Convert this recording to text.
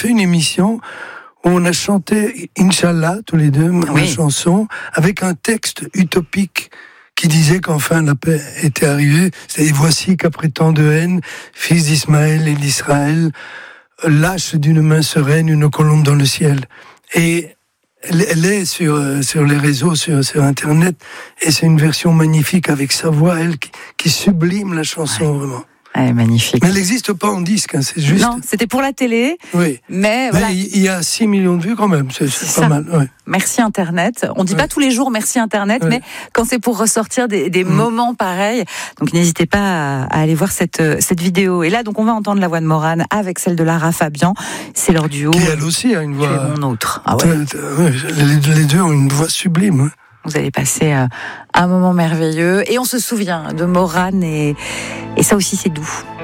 fait une émission où on a chanté Inch'Allah, tous les deux, ma chanson, avec un texte utopique qui disait qu'enfin la paix était arrivée. C'est voici qu'après tant de haine, fils d'Ismaël et d'Israël, lâche d'une main sereine une colombe dans le ciel. Et elle est sur les réseaux, sur Internet, et c'est une version magnifique avec sa voix, elle, qui sublime la chanson, vraiment. Ouais, magnifique. Mais elle n'existe pas en disque, c'est juste... Non, c'était pour la télé. Oui. Mais voilà. Il y a 6 millions de vues quand même, c'est pas mal. Ouais. Merci Internet. On dit pas tous les jours merci Internet, mais quand c'est pour ressortir des moments pareils, donc n'hésitez pas à aller voir cette vidéo. Et là, donc on va entendre la voix de Morane avec celle de Lara Fabian. C'est leur duo. Qui elle aussi a une voix... Qui est mon autre. Ah ouais. Les deux ont une voix sublime. Vous allez passer un moment merveilleux. Et on se souvient de Morane et ça aussi c'est doux.